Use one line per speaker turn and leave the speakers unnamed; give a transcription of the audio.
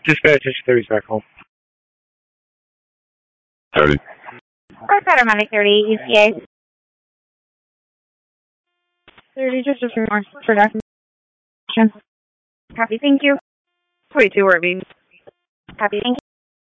Just pay attention 30 back home.
30.
Or automatic 30, ETA.
30, just a few more production.
Copy, thank you.
22 Irving.
Copy, thank you.